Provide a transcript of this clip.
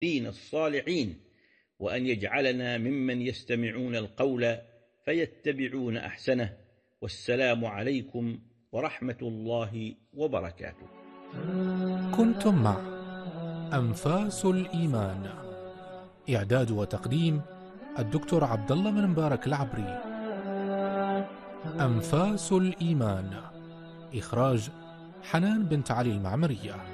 الصالحين، وأن يجعلنا ممن يستمعون القول فيتبعون أحسنه. والسلام عليكم ورحمة الله وبركاته. كنتم مع أنفاس الإيمان، إعداد وتقديم الدكتور عبد الله بن مبارك العبري. أنفاس الإيمان، إخراج حنان بنت علي المعمرية.